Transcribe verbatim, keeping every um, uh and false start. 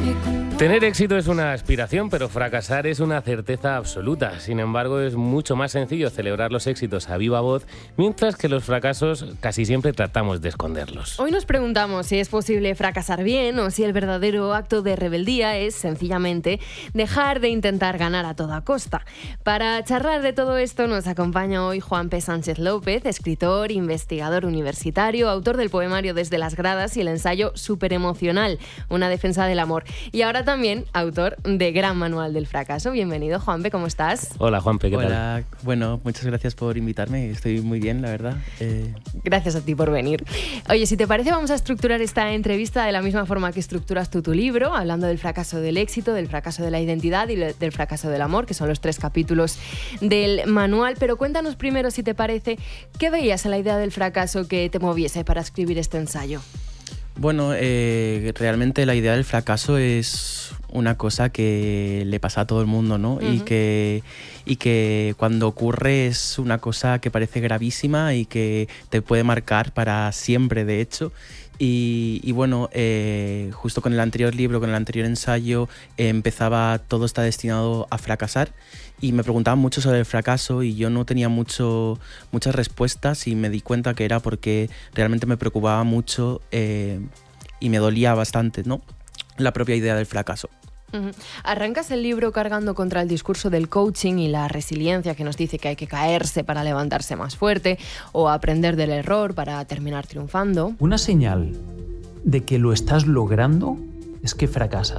Tener éxito es una aspiración, pero fracasar es una certeza absoluta. Sin embargo, es mucho más sencillo celebrar los éxitos a viva voz, mientras que los fracasos casi siempre tratamos de esconderlos. Hoy nos preguntamos si es posible fracasar bien o si el verdadero acto de rebeldía es sencillamente dejar de intentar ganar a toda costa. Para charlar de todo esto nos acompaña hoy Juan P. Sánchez López, escritor, investigador universitario, autor del poemario Desde las gradas y el ensayo Superemocional, una defensa del amor. Y ahora también autor de Gran Manual del Fracaso. Bienvenido, Juanpe, ¿cómo estás? Hola, Juanpe, ¿qué Hola. tal? Hola, bueno, muchas gracias por invitarme, estoy muy bien, la verdad. Eh... Gracias a ti por venir. Oye, si te parece, vamos a estructurar esta entrevista de la misma forma que estructuras tú tu libro, hablando del fracaso del éxito, del fracaso de la identidad y del fracaso del amor, que son los tres capítulos del manual. Pero cuéntanos primero, si te parece, ¿qué veías en la idea del fracaso que te moviese para escribir este ensayo? Bueno, eh, realmente la idea del fracaso es una cosa que le pasa a todo el mundo, ¿no? Uh-huh. Y que, y que cuando ocurre es una cosa que parece gravísima y que te puede marcar para siempre, de hecho. Y, y bueno, eh, justo con el anterior libro, con el anterior ensayo, eh, empezaba Todo está destinado a fracasar, y me preguntaban mucho sobre el fracaso y yo no tenía mucho, muchas respuestas, y me di cuenta que era porque realmente me preocupaba mucho eh, y me dolía bastante, ¿no?, la propia idea del fracaso. Uh-huh. Arrancas el libro cargando contra el discurso del coaching y la resiliencia, que nos dice que hay que caerse para levantarse más fuerte o aprender del error para terminar triunfando. Una señal de que lo estás logrando es que fracasas.